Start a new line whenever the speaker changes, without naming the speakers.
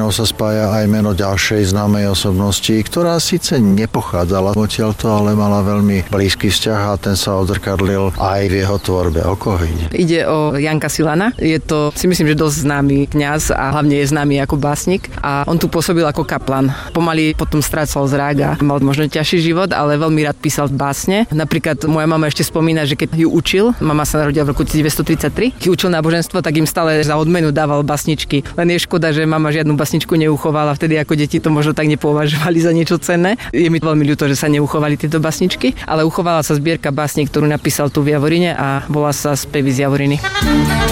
Javorininou sa spája aj meno ďalšej známej osobnosti, ktorá síce nepochádzala odtiaľto, ale mala veľmi blízky vzťah a ten sa odzrkadlil aj v jeho tvorbe. O koho ide?
Ide o Janka Silana. Je to, si myslím, že dosť známy kňaz a hlavne je známy ako básnik. A on tu pôsobil ako kaplan. Pomaly potom strácal zrak a mal možno ťažší život, ale veľmi rád písal básne. Napríklad moja mama ešte spomína, že keď ju učil, mama sa narodila v roku 1933, keď učil náboženstvo, tak im stále za odmenu dával basničky. Len je škoda, že mama žiadnu basničku neuchovala, vtedy ako deti to možno tak nepovažovali za niečo cenné. Je mi veľmi ľúto, že sa neuchovali tieto basničky, ale uchovala sa zbierka básní, ktorú napísal tu v Javorine a volá sa Spevy z Javoriny.